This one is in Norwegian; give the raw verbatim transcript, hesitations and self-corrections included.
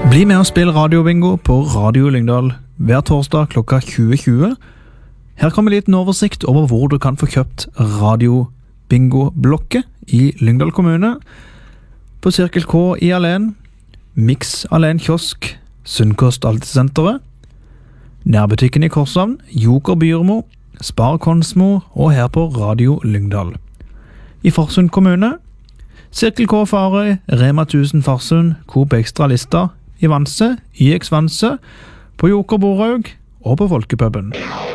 Bli med og spill radiobingo på Radio Lyngdal hver torsdag klokka tjue tjue. Her kommer en liten oversikt over hvor du kan få kjøpt radiobingo-blokket i Lyngdal kommune. På Cirkel K i Alen, Mix Alen Kiosk, Sunnkost Altesenteret, Nærbutikken i Korshavn, Joker Byrmo, Spar Konsmo og her på Radio Lyngdal. I Farsund kommune, Cirkel K Farøy, Rema tusen Farsund, Coop Extra Lista, i Vanse, I X Vanse, på Joker Boraug og på Folkepuben.